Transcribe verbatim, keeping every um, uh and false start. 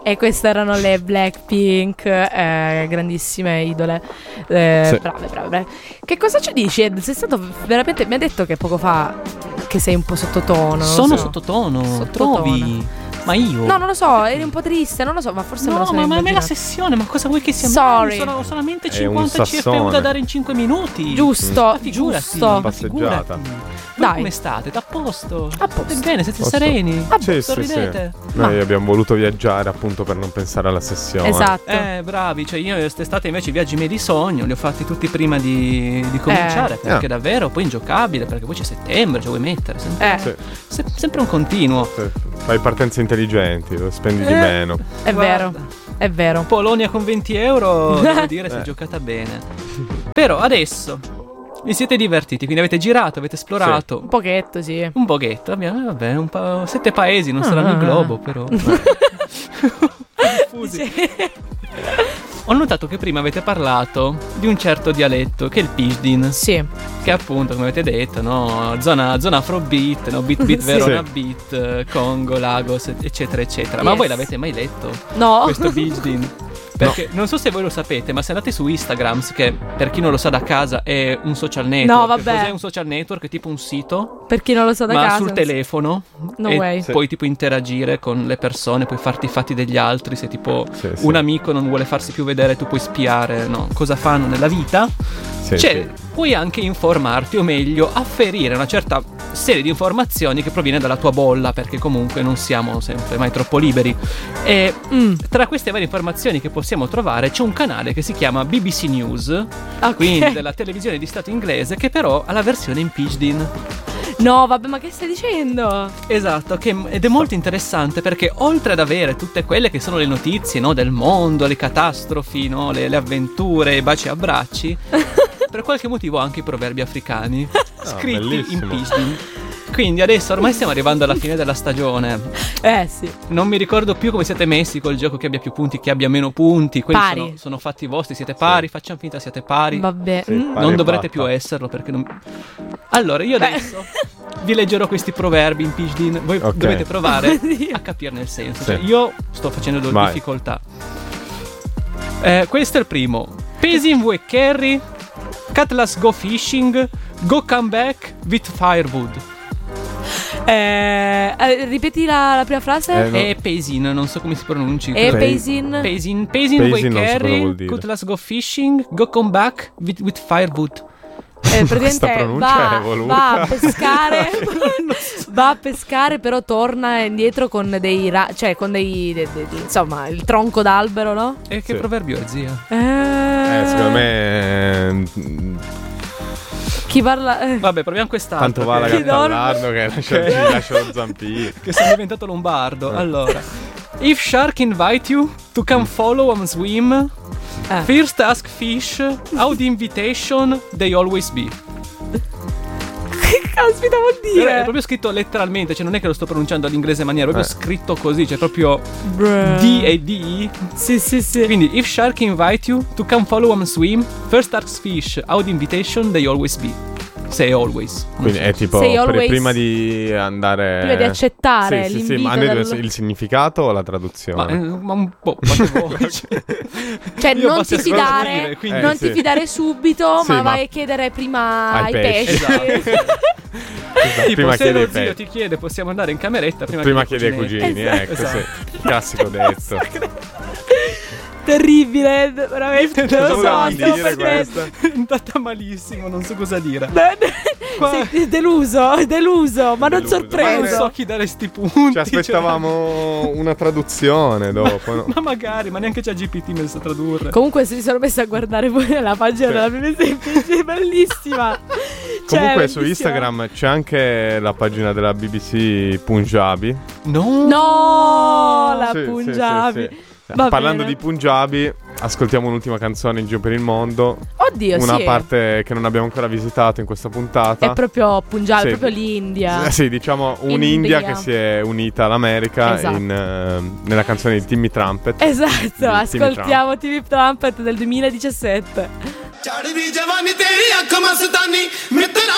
E queste erano le Blackpink, eh, grandissime idole. Eh, sì. Brave, brave, brave. Che cosa ci dici, Ed? Sei stato veramente. Mi hai detto che poco fa che sei un po' sottotono. Sono so. sottotono, Sottotono. trovi? Ma io? No, non lo so, eri un po' triste, non lo so, ma forse me lo No, sono ma, ma è la immaginato. sessione, ma cosa vuoi che sia? Sorry. Sono solamente È cinquanta un C F U sassone. da dare in cinque minuti. Giusto, Ma figurati, giusto. ma Passeggiata. figurati. Dai. Voi come state? Da posto? A posto. State bene? Siete Posto. sereni? A Sì, sì, sì. Sorridete? Noi abbiamo voluto viaggiare appunto per non pensare alla sessione. Esatto. Eh, bravi, cioè io quest'estate invece i viaggi miei di sogno li ho fatti tutti prima di, di cominciare, Eh. perché Eh. davvero poi ingiocabile, perché poi c'è settembre, ci vuoi mettere, sempre, Eh, Sì, se- sempre un continuo. sì. Fai partenze intelligenti, lo spendi di Eh. meno. è vero, Guarda. è vero. Polonia con venti euro, devo dire, si è Eh. giocata bene. Però adesso vi siete divertiti, quindi avete girato, avete esplorato. Un pochetto, sì. Un pochetto, abbiamo, eh, vabbè, un po', sette paesi, non Ah. saranno il globo, però. Diffusi. Sì. Ho notato che prima avete parlato di un certo dialetto, che è il Pidgin, Sì. che appunto, come avete detto, no, zona, zona afrobeat, no, beat beat Sì. Verona Sì. beat, eh, Congo, Lagos, eccetera, eccetera. Ma Yes. voi l'avete mai letto? No. Questo Pidgin? Perché non so se voi lo sapete, ma se andate su Instagram, che per chi non lo sa da casa è un social network. No, vabbè. Cos'è un social network? È tipo un sito, Per chi non lo sa da ma casa. sul telefono. No e way. Sì. puoi tipo interagire con le persone, puoi farti i fatti degli altri. Se tipo Sì, sì. un amico non vuole farsi più vedere, tu puoi spiare, no, cosa fanno nella vita. Sì, Cioè, sì. puoi anche informarti, o meglio, afferire una certa serie di informazioni che proviene dalla tua bolla, perché comunque non siamo sempre mai troppo liberi. E Mm. tra queste varie informazioni che possiamo trovare c'è un canale che si chiama B B C News, Ok. quindi della televisione di Stato inglese, che però ha la versione in Pidgin. No, vabbè, ma che stai dicendo? Esatto, che, ed è molto interessante perché oltre ad avere tutte quelle che sono le notizie, no, del mondo, le catastrofi, no, le, le avventure, i baci e abbracci, per qualche motivo anche i proverbi africani scritti in bellissimo. Pidgin. Quindi adesso ormai stiamo arrivando alla fine della stagione. Eh, sì. Non mi ricordo più come siete messi col gioco, che abbia più punti, che abbia meno punti. Quelli Pari. sono, sono fatti vostri, siete pari, facciamo finta siate pari. Vabbè. Sì, Mm. pari Non e dovrete fatta. più esserlo perché non... Allora io adesso vi leggerò questi proverbi in Pidgin. Voi Ok. dovete provare Oddio. a capirne il senso. Sì. Cioè, io sto facendo Vai. difficoltà. Eh, questo è il primo. Pesin vuoi carry, Cutlass go fishing, go come back with firewood. Eh, eh, ripeti la, la prima frase? Eh, no. E Pesin, non so come si pronunci. E Pe- Paisin? Pesin, Pesin vuoi Pesin non so cosa carry, vuol dire. Cutlass go fishing, go come back with, with firewood. Eh, praticamente Questa pronuncia va, è voluta. va a pescare, va a pescare, però torna indietro con dei, ra- cioè con dei, de- de- de- insomma, il tronco d'albero, no? E che Sì. proverbio è, zia? Eh, Eh, secondo me mm, chi parla? eh, Vabbè, proviamo quest'altro. tanto va la che- Chi gatta dorme? all'arno che lascia, Che- ci lascia lo zampino. Che sono diventato lombardo. Allora, if shark invite you to come follow and swim, eh. first ask fish how the invitation they always be. Che caspita vuol Però dire? è proprio scritto letteralmente, cioè non è che lo sto pronunciando all'inglese in maniera, è proprio Eh. scritto così, cioè proprio Bruh. D e D. Sì, sì, sì. Quindi, if shark invite you to come follow and swim, first ask fish how the invitation they always be. Say always. Quindi è tipo Say pre- always- prima di andare Prima di accettare sì, sì, sì, l'invito ma hanno del- il, il significato o la Ma, traduzione? eh, ma un po', fate voi. Cioè, Io non basta ti solo fidare, dire, quindi- non Eh, ti sì. fidare subito, Sì, ma, ma- vai a chiedere prima Ai ai pesci. pesci. Esatto. Esatto, Tipo, prima se chiede lo ai zio pet. ti chiede possiamo andare in cameretta, prima, Prima chiede chiede ai ai cugini, Esatto. ecco, Esatto. sì. Classico detto. Terribile, veramente. Non lo so, Dovevamo stiamo dire perdendo. questa. È andata malissimo, non so cosa dire. Sei deluso, deluso, ma non Deluso. Ma non sorpreso. so chi dare sti punti. Ci aspettavamo una traduzione dopo, no? cioè- Ma magari, ma neanche c'è G P T me lo sa tradurre. Comunque si sono messi a guardare poi la pagina della B B C, è bellissima. Cioè, Comunque su bellissima. Instagram c'è anche la pagina della B B C Punjabi. No. No, la Sì, sì, Punjabi. sì, sì. Va Parlando bene. di Punjabi, ascoltiamo un'ultima canzone in giro per il mondo. Oddio, Una sì. parte che non abbiamo ancora visitato in questa puntata. È proprio Punjab, Sì. è proprio l'India. Eh, Sì, diciamo un'India India. che si è unita all'America Esatto. in, eh, nella canzone di Timmy Trumpet. Esatto, Timmy ascoltiamo T V Trumpet del duemiladiciassette. चढ़ दी जवानी तेरी अख मस्तानी मित्र